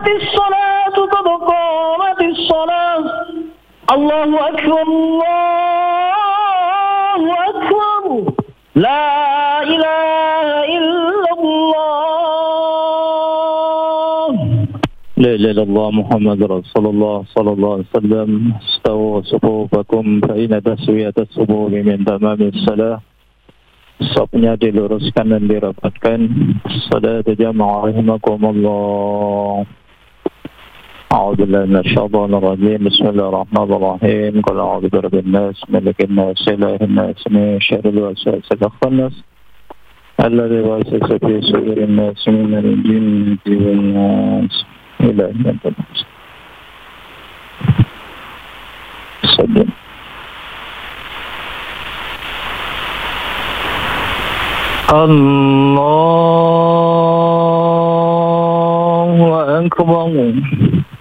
الصلاة قد قامت الصلاة الله أكبر الله أكبر لا إله إلا الله لا إله إلا الله محمد رسول الله صلى الله عليه وسلم استووا صفوفكم فإن تسوية الصفوف من تمام الصلاة. Safnya diluruskan dan dirapatkan. Salat jamaah rahimakumullah. A'udzu billahi minasyaitonir rajim. Bismillahirrahmanirrahim. Qul a'udzu birabbin nas, malikin nas, ilahin nas, min syarril waswasil khannas. Alladzi yuwaswisu fi sudurin nas minal jinnati wan nas. Ilahin nas. Salam. Allahu Akbar.